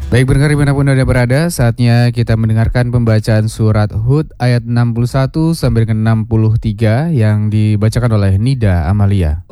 Baik pendengar dimanapun Anda berada, saatnya kita mendengarkan pembacaan surat Hud ayat 61 sampai dengan 63 yang dibacakan oleh Nida Amalia.